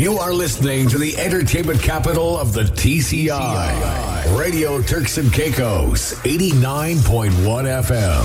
You are listening to the entertainment capital of the TCI. Radio Turks and Caicos, 89.1 FM.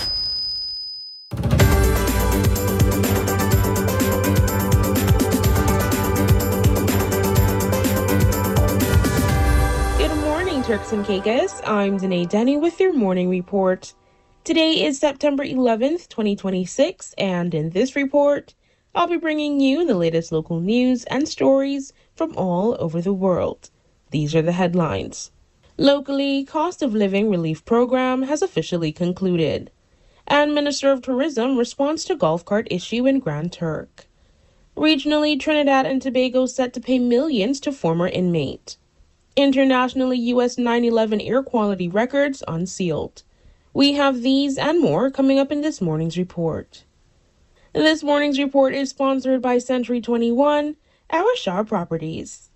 Turks and Caicos. I'm Danae Denny with your morning report. Today is September 11th, 2026, and in this report, I'll be bringing you the latest local news and stories from all over the world. These are the headlines. Locally, cost of living relief program has officially concluded. And Minister of Tourism responds to golf cart issue in Grand Turk. Regionally, Trinidad and Tobago set to pay millions to former inmate. Internationally, U.S. 9/11 air quality records unsealed. We have these and more coming up in this morning's report. This morning's report is sponsored by Century 21, Arashar Properties.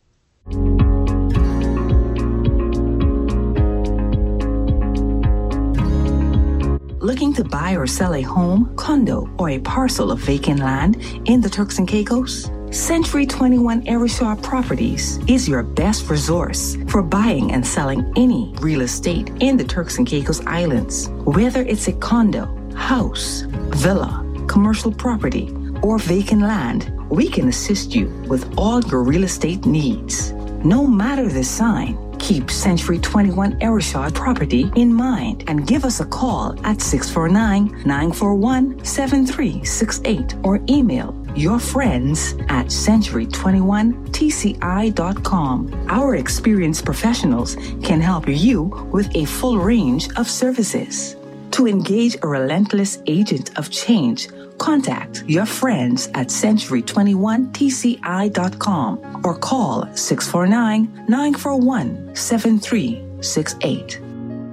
Looking to buy or sell a home, condo, or a parcel of vacant land in the Turks and Caicos? Century 21 Arashar Properties is your best resource for buying and selling any real estate in the Turks and Caicos Islands. Whether it's a condo, house, villa, commercial property, or vacant land, we can assist you with all your real estate needs. No matter the sign, keep Century 21 Arashar Property in mind and give us a call at 649-941-7368 or email your friends at century21tci.com. Our experienced professionals can help you with a full range of services. To engage a relentless agent of change, contact your friends at century21tci.com or call 649-941-7368.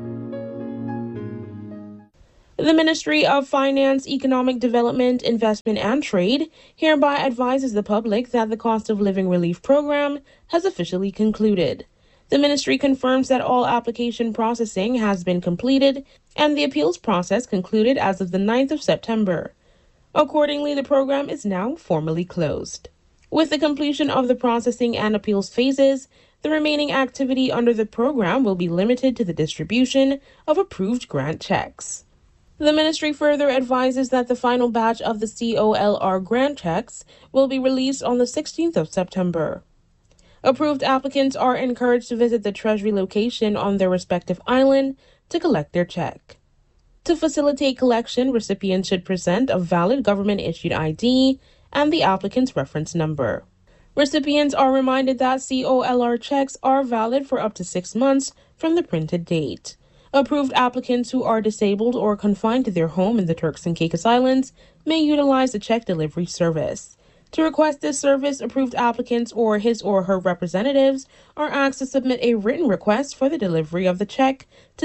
The Ministry of Finance, Economic Development, Investment and Trade hereby advises the public that the cost of living relief program has officially concluded. The ministry confirms that all application processing has been completed and the appeals process concluded as of the 9th of September. Accordingly, the program is now formally closed. With the completion of the processing and appeals phases, the remaining activity under the program will be limited to the distribution of approved grant checks. The ministry further advises that the final batch of the COLR grant checks will be released on the 16th of September. Approved applicants are encouraged to visit the Treasury location on their respective island to collect their check. To facilitate collection, recipients should present a valid government-issued ID and the applicant's reference number. Recipients are reminded that COLR checks are valid for up to 6 months from the printed date. Approved applicants who are disabled or confined to their home in the Turks and Caicos Islands may utilize the check delivery service. To request this service, approved applicants or his or her representatives are asked to submit a written request for the delivery of the check to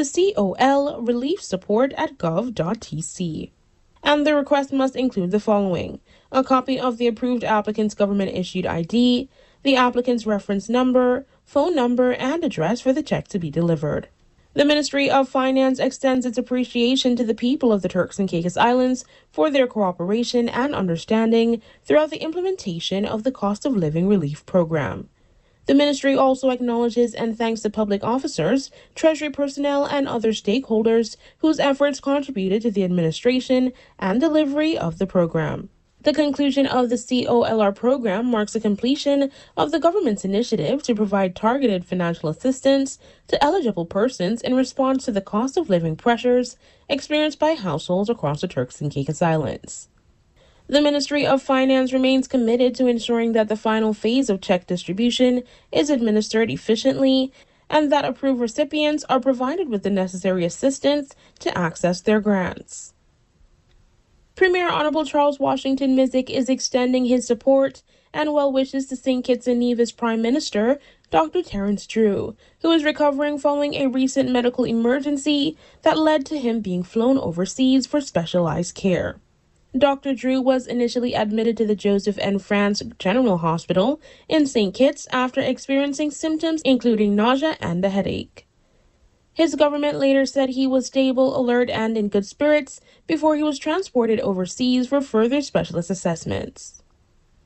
colreliefsupport@gov.tc. And the request must include the following: a copy of the approved applicant's government-issued ID, the applicant's reference number, phone number, and address for the check to be delivered. The Ministry of Finance extends its appreciation to the people of the Turks and Caicos Islands for their cooperation and understanding throughout the implementation of the cost of living relief program. The ministry also acknowledges and thanks the public officers, Treasury personnel, and other stakeholders whose efforts contributed to the administration and delivery of the program. The conclusion of the COLR program marks the completion of the government's initiative to provide targeted financial assistance to eligible persons in response to the cost of living pressures experienced by households across the Turks and Caicos Islands. The Ministry of Finance remains committed to ensuring that the final phase of check distribution is administered efficiently and that approved recipients are provided with the necessary assistance to access their grants. Premier Honorable Charles Washington Mizik is extending his support and well wishes to St. Kitts and Nevis Prime Minister Dr. Terence Drew, who is recovering following a recent medical emergency that led to him being flown overseas for specialized care. Dr. Drew was initially admitted to the Joseph N. France General Hospital in St. Kitts after experiencing symptoms including nausea and a headache. His government later said he was stable, alert, and in good spirits before he was transported overseas for further specialist assessments.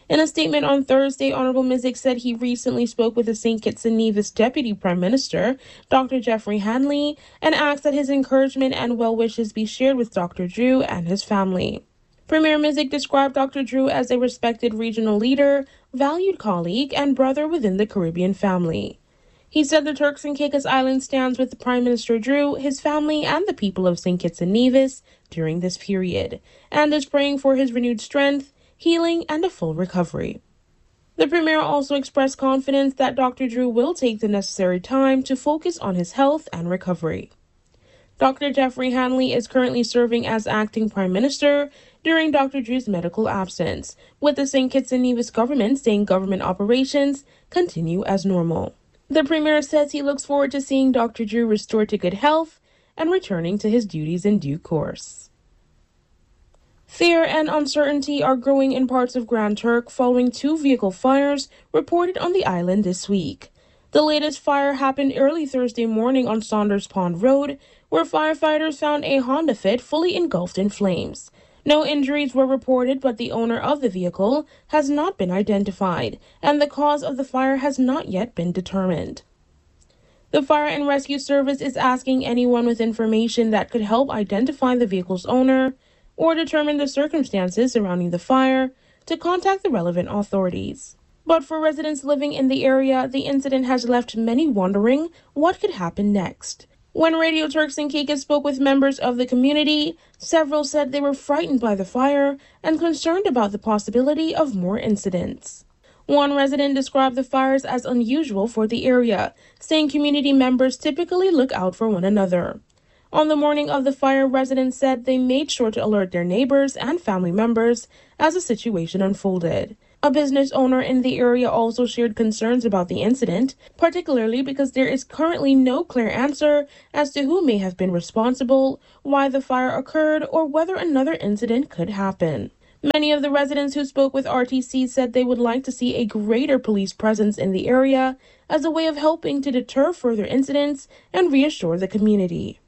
In a statement on Thursday, Honorable Mizik said he recently spoke with the St. Kitts and Nevis Deputy Prime Minister, Dr. Jeffrey Hanley, and asked that his encouragement and well wishes be shared with Dr. Drew and his family. Premier Mizik described Dr. Drew as a respected regional leader, valued colleague, and brother within the Caribbean family. He said the Turks and Caicos Islands stands with Prime Minister Drew, his family, and the people of St. Kitts and Nevis during this period, and is praying for his renewed strength, healing, and a full recovery. The Premier also expressed confidence that Dr. Drew will take the necessary time to focus on his health and recovery. Dr. Jeffrey Hanley is currently serving as acting Prime Minister during Dr. Drew's medical absence, with the St. Kitts and Nevis government saying government operations continue as normal. The Premier says he looks forward to seeing Dr. Drew restored to good health and returning to his duties in due course. Fear and uncertainty are growing in parts of Grand Turk following 2 vehicle fires reported on the island this week. The latest fire happened early Thursday morning on Saunders Pond Road, where firefighters found a Honda Fit fully engulfed in flames. No injuries were reported, but the owner of the vehicle has not been identified, and the cause of the fire has not yet been determined. The Fire and Rescue Service is asking anyone with information that could help identify the vehicle's owner or determine the circumstances surrounding the fire to contact the relevant authorities. But for residents living in the area, the incident has left many wondering what could happen next. When Radio Turks and Caicos spoke with members of the community, several said they were frightened by the fire and concerned about the possibility of more incidents. One resident described the fires as unusual for the area, saying community members typically look out for one another. On the morning of the fire, residents said they made sure to alert their neighbors and family members as the situation unfolded. A business owner in the area also shared concerns about the incident, particularly because there is currently no clear answer as to who may have been responsible, why the fire occurred, or whether another incident could happen. Many of the residents who spoke with RTC said they would like to see a greater police presence in the area as a way of helping to deter further incidents and reassure the community.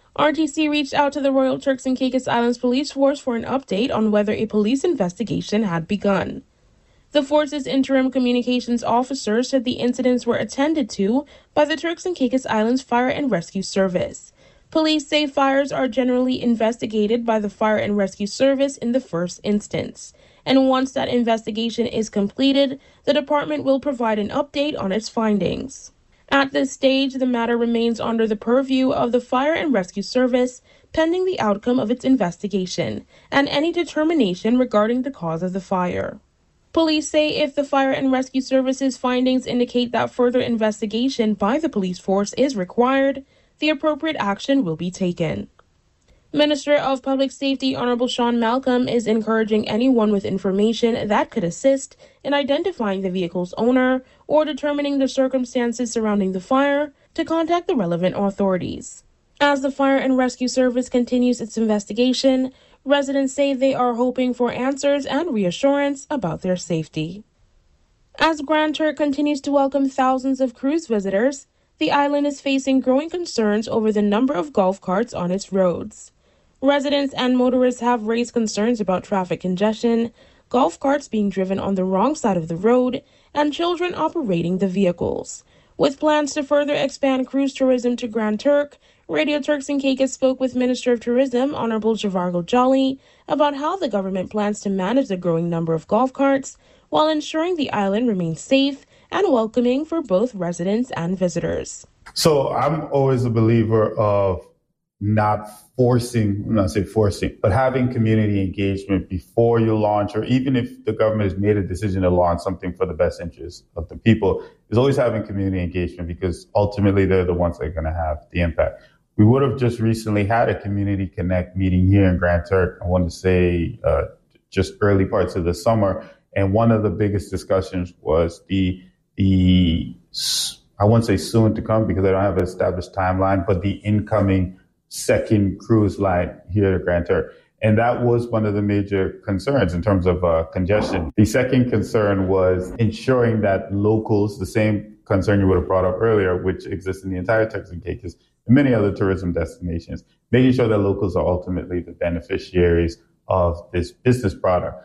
RTC reached out to the Royal Turks and Caicos Islands Police Force for an update on whether a police investigation had begun. The force's interim communications officer said the incidents were attended to by the Turks and Caicos Islands Fire and Rescue Service. Police say fires are generally investigated by the Fire and Rescue Service in the first instance, and once that investigation is completed, the department will provide an update on its findings. At this stage, the matter remains under the purview of the Fire and Rescue Service, pending the outcome of its investigation and any determination regarding the cause of the fire. Police say if the Fire and Rescue Service's findings indicate that further investigation by the police force is required, the appropriate action will be taken. Minister of Public Safety Honorable Sean Malcolm is encouraging anyone with information that could assist in identifying the vehicle's owner or determining the circumstances surrounding the fire to contact the relevant authorities. As the Fire and Rescue Service continues its investigation, residents say they are hoping for answers and reassurance about their safety. As Grand Turk continues to welcome thousands of cruise visitors, the island is facing growing concerns over the number of golf carts on its roads. Residents and motorists have raised concerns about traffic congestion, golf carts being driven on the wrong side of the road, and children operating the vehicles. With plans to further expand cruise tourism to Grand Turk, Radio Turks and Caicos spoke with Minister of Tourism, Honorable Javargo Jolly, about how the government plans to manage the growing number of golf carts while ensuring the island remains safe and welcoming for both residents and visitors. So I'm always a believer of not forcing, but having community engagement before you launch, or even if the government has made a decision to launch something for the best interest of the people, is always having community engagement because ultimately they're the ones that are going to have the impact. We would have just recently had a Community Connect meeting here in Grand Turk, I want to say just early parts of the summer. And one of the biggest discussions was the I won't say soon to come because I don't have an established timeline, but the incoming second cruise line here at Grand Turk. And that was one of the major concerns in terms of congestion. The second concern was ensuring that locals, the same concern you would have brought up earlier, which exists in the entire Turks and Caicos and many other tourism destinations, making sure that locals are ultimately the beneficiaries of this business product.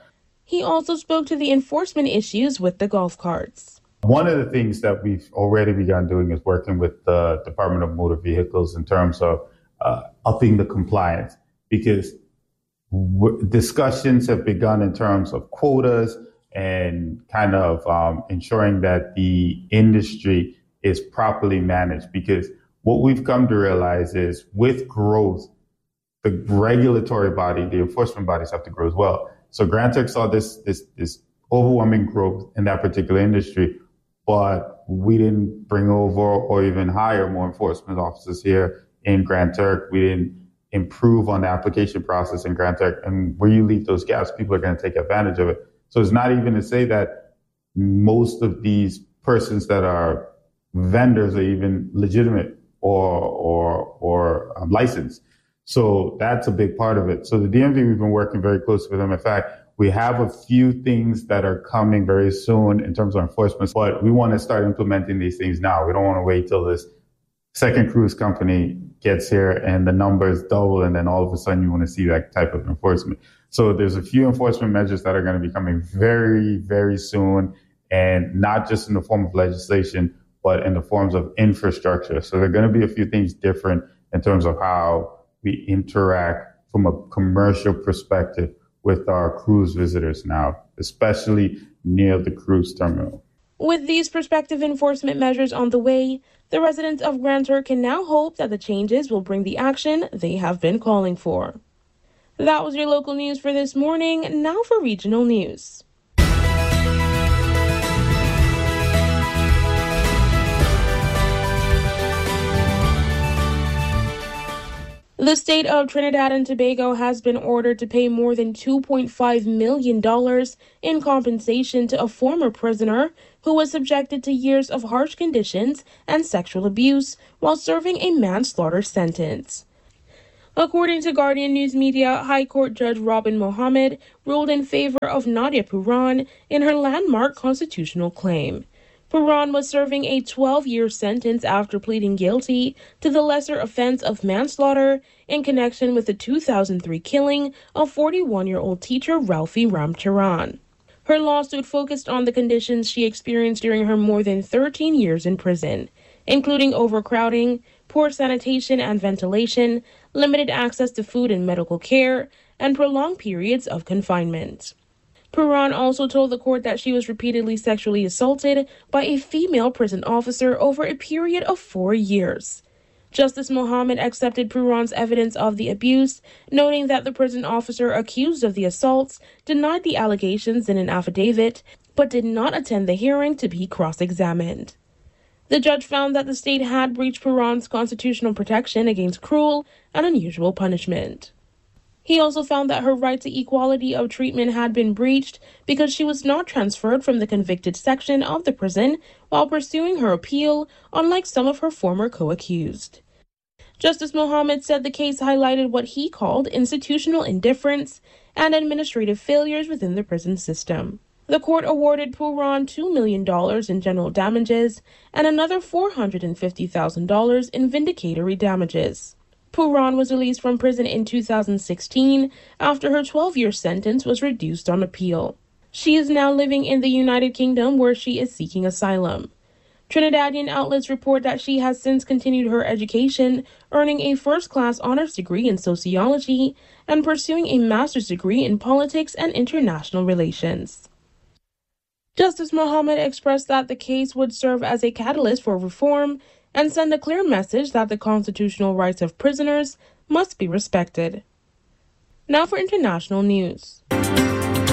He also spoke to the enforcement issues with the golf carts. One of the things that we've already begun doing is working with the Department of Motor Vehicles in terms of upping the compliance, because discussions have begun in terms of quotas and kind of ensuring that the industry is properly managed. Because what we've come to realize is with growth, the regulatory body, the enforcement bodies have to grow as well. So Grand Turk saw this overwhelming growth in that particular industry, but we didn't bring over or even hire more enforcement officers here in Grand Turk. We didn't improve on the application process in Grand Turk. And where you leave those gaps, people are going to take advantage of it. So it's not even to say that most of these persons that are vendors are even legitimate or licensed. So that's a big part of it. So the DMV, we've been working very closely with them. In fact, we have a few things that are coming very soon in terms of enforcement, but we want to start implementing these things now. We don't want to wait till this second cruise company gets here and the numbers double, and then all of a sudden you want to see that type of enforcement. So there's a few enforcement measures that are going to be coming very, very soon, and not just in the form of legislation, but in the forms of infrastructure. So there are going to be a few things different in terms of how we interact from a commercial perspective with our cruise visitors now, especially near the cruise terminal. With these prospective enforcement measures on the way, the residents of Grand Turk can now hope that the changes will bring the action they have been calling for. That was your local news for this morning. Now for regional news. The state of Trinidad and Tobago has been ordered to pay more than $2.5 million in compensation to a former prisoner who was subjected to years of harsh conditions and sexual abuse while serving a manslaughter sentence. According to Guardian News Media, High Court Judge Robin Mohammed ruled in favor of Nadia Puran in her landmark constitutional claim. Puran was serving a 12-year sentence after pleading guilty to the lesser offense of manslaughter in connection with the 2003 killing of 41-year-old teacher Ralphie Ramcharan. Her lawsuit focused on the conditions she experienced during her more than 13 years in prison, including overcrowding, poor sanitation and ventilation, limited access to food and medical care, and prolonged periods of confinement. Puran also told the court that she was repeatedly sexually assaulted by a female prison officer over a period of 4 years. Justice Mohammed accepted Puran's evidence of the abuse, noting that the prison officer accused of the assaults denied the allegations in an affidavit, but did not attend the hearing to be cross-examined. The judge found that the state had breached Puran's constitutional protection against cruel and unusual punishment. He also found that her right to equality of treatment had been breached because she was not transferred from the convicted section of the prison while pursuing her appeal, unlike some of her former co-accused. Justice Mohammed said the case highlighted what he called institutional indifference and administrative failures within the prison system. The court awarded Puran $2 million in general damages and another $450,000 in vindicatory damages. Puran was released from prison in 2016 after her 12-year sentence was reduced on appeal. She is now living in the United Kingdom where she is seeking asylum. Trinidadian outlets report that she has since continued her education, earning a first-class honors degree in sociology and pursuing a master's degree in politics and international relations. Justice Mohammed expressed that the case would serve as a catalyst for reform and send a clear message that the constitutional rights of prisoners must be respected. Now for international news.